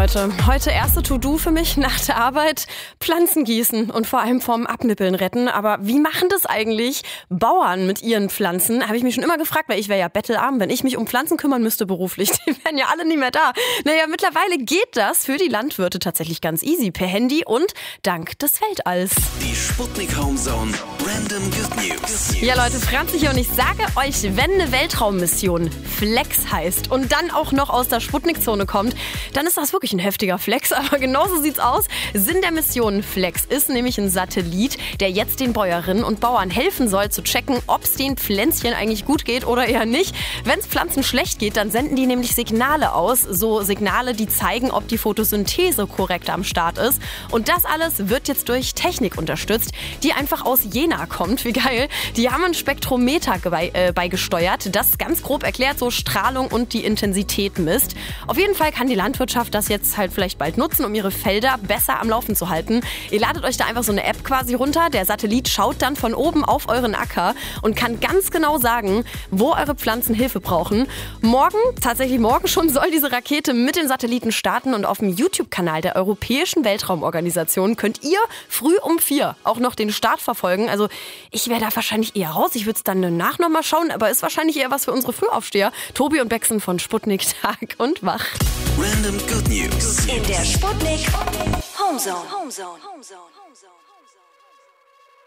Leute, heute erste To-Do für mich nach der Arbeit, Pflanzen gießen und vor allem vom Abnippeln retten. Aber wie machen das eigentlich Bauern mit ihren Pflanzen? Habe ich mich schon immer gefragt, weil ich wäre ja bettelarm, wenn ich mich um Pflanzen kümmern müsste beruflich. Die wären ja alle nie mehr da. Naja, mittlerweile geht das für die Landwirte tatsächlich ganz easy per Handy und dank des Weltalls. Die Sputnik Homezone Random Good News. Ja Leute, Franzi hier und ich sage euch, wenn eine Weltraummission Flex heißt und dann auch noch aus der Sputnik-Zone kommt, dann ist das wirklich ein heftiger Flex, aber genauso sieht's aus. Sinn der Mission Flex ist nämlich ein Satellit, der jetzt den Bäuerinnen und Bauern helfen soll zu checken, ob es den Pflänzchen eigentlich gut geht oder eher nicht. Wenn es Pflanzen schlecht geht, dann senden die nämlich Signale aus, so Signale, die zeigen, ob die Photosynthese korrekt am Start ist. Und das alles wird jetzt durch Technik unterstützt, die einfach aus Jena kommt. Wie geil. Die haben ein Spektrometer beigesteuert, das ganz grob erklärt so Strahlung und die Intensität misst. Auf jeden Fall kann die Landwirtschaft das jetzt halt vielleicht bald nutzen, um ihre Felder besser am Laufen zu halten. Ihr ladet euch da einfach so eine App quasi runter. Der Satellit schaut dann von oben auf euren Acker und kann ganz genau sagen, wo eure Pflanzen Hilfe brauchen. Tatsächlich morgen schon, soll diese Rakete mit den Satelliten starten und auf dem YouTube-Kanal der Europäischen Weltraumorganisation könnt ihr früh um 4 auch noch den Start verfolgen. Also ich wäre da wahrscheinlich eher raus. Ich würde es dann danach nochmal schauen, aber ist wahrscheinlich eher was für unsere Frühaufsteher. Tobi und Bexen von Sputnik Tag und Wach. Random Good News. In der Sputnik Homezone.